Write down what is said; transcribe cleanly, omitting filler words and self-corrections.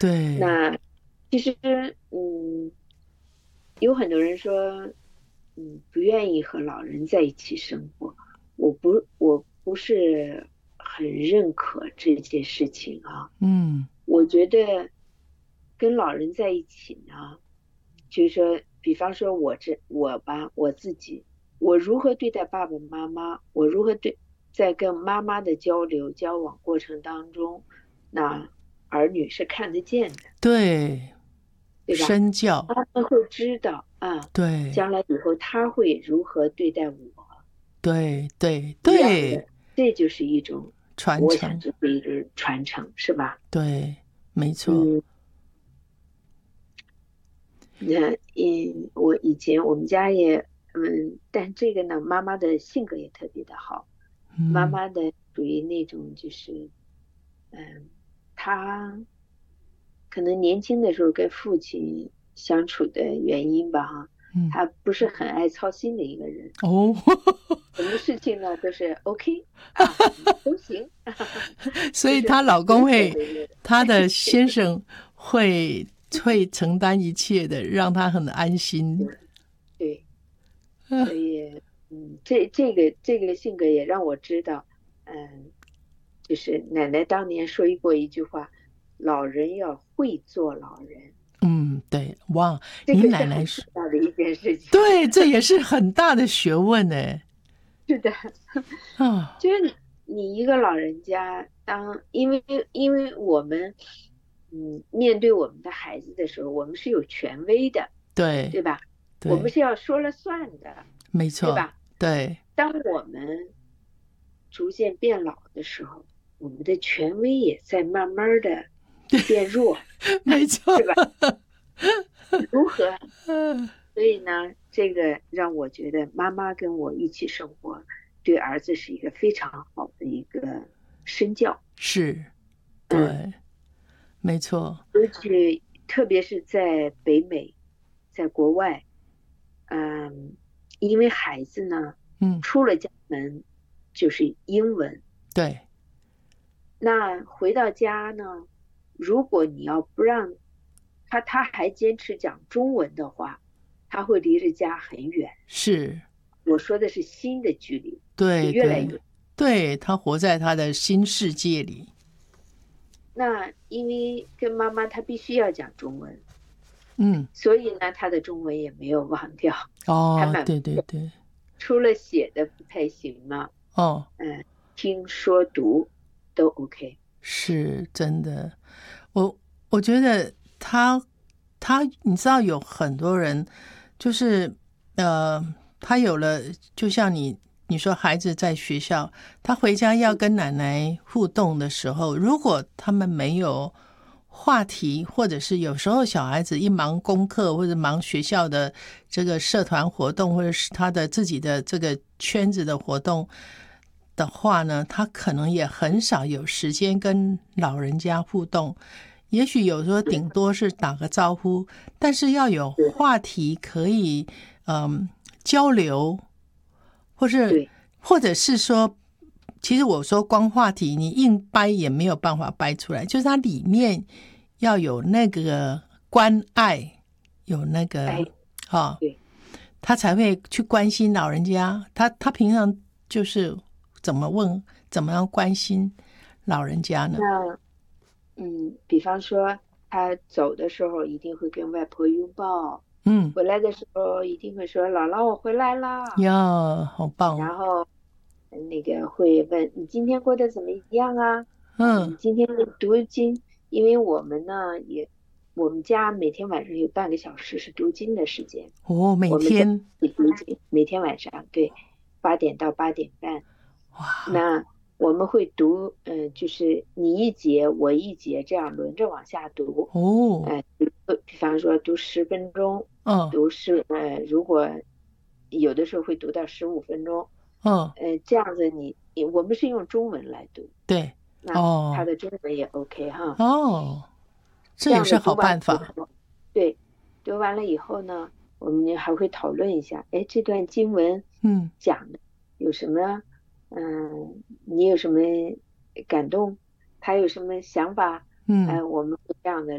对， 那其实有很多人说不愿意和老人在一起生活，我不是很认可这件事情啊。 嗯， 我觉得跟老人在一起呢，就是说，比方说我吧，我自己，我如何对待爸爸妈妈，我如何在跟妈妈的交往过程当中，那儿女是看得见的， 对， 对吧？ 身教， 他们会知道啊， 对， 将来以后他会如何对待我对，对， 一样对， 的，这就是一种，我想传承， 这是一种传承，是吧？ 对，没错， 嗯，那我以前我们家也但这个呢，妈妈的性格也特别的好，妈嗯妈的属于那种就是她可能年轻的时候跟父亲相处的原因吧，哈， 嗯， 她不是很爱操心的一个人， 哦， 什么事情呢都是 OK 啊，都行， 所以就是她老公随和会， 的一个人。 她的先生会承担一切的，让她很安心。 对，所以这个性格也让我知道，就是奶奶当年说过一句话，老人要会做老人， 嗯，对，哇，你这个是奶奶是， 很重要的一件事情。 对，这也是很大的学问呢。 是的， 啊， 就是你一个老人家，因为我们面对我们的孩子的时候，我们是有权威的， 对， 对吧？我们对， 是要说了算的， 没错， 对吧？ 对， 当我们逐渐变老的时候，我们的权威也在慢慢的变弱， 没错， 是吧？如何？所以呢，这个让我觉得妈妈跟我一起生活，对儿子是一个非常好的一个身教。 是， 嗯， 对，没错， 尤其特别是在北美，在国外，嗯，因为孩子呢， 嗯， 出了家门就是英文， 对， 那回到家呢，如果你要不让他还坚持讲中文的话，他会离着家很远。 是， 我说的是心的距离，是对对越来越。 对，他活在他的新世界里。 那因为跟妈妈他必须要讲中文， 嗯， 所以呢，他的中文也没有忘掉，还哦， 蛮对对对， 除了写的不太行嘛， 哦， 听说读都 OK。 是真的。我我觉得他，你知道有很多人就是他有了，就像你说孩子在学校，他回家要跟奶奶互动的时候，如果他们没有话题，或者是有时候小孩子一忙功课或者忙学校的这个社团活动，或者是他的自己的这个圈子的活动的话呢，他可能也很少有时间跟老人家互动。也许有时候顶多是打个招呼，但是要有对话题可以交流，或是对或者是说，其实我说光话题，你硬掰也没有办法掰出来，就是它里面要有那个关爱，有那哎个哈、 对， 他才会去关心老人家。他平常就是怎么问，怎么样关心老人家呢？ 那比方说他走的时候一定会跟外婆拥抱， 嗯， 回来的时候一定会说姥姥我回来啦， 呀，好棒， 然后那个会问你今天过得怎么样啊？ 嗯， 你今天读经，因为我们呢我们家每天晚上有半个小时是读经的时间， 哦，每我们在天， 一起读经，每天晚上对8点到8点半， 哇， 那我们会读，就是你一节我一节这样轮着往下读， 哦， 比方说读10分钟， 嗯如果有的时候会读到15分钟， 嗯， 这样子我们是用中文来读， 对， 那他哦的中文也 OK 哈， 哦，这这也是好样的读完办法， 以后，对，读完了以后呢，我们还会讨论一下，哎，这段经文嗯。 讲的有什么，你有什么感动？他有什么想法？ 嗯， 我们会这样的